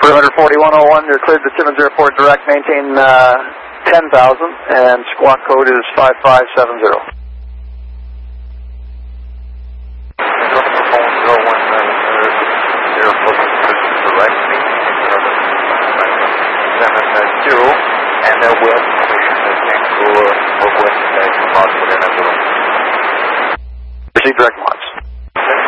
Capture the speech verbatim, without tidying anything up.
Perimeter forty-one oh one, you're cleared to Simmons Airport direct, maintain uh, ten thousand, and squawk code is five five seven zero. Zero, and uh, we have information that can go uh, request uh, to mark for the number. Receive direct marks.